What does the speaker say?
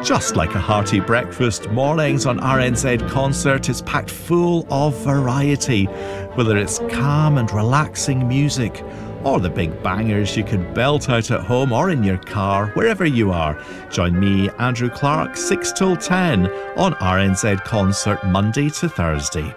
Just like a hearty breakfast, mornings on RNZ Concert is packed full of variety. Whether it's calm and relaxing music, or the big bangers you can belt out at home or in your car, wherever you are. Join me, Andrew Clark, 6 till 10 on RNZ Concert, Monday to Thursday.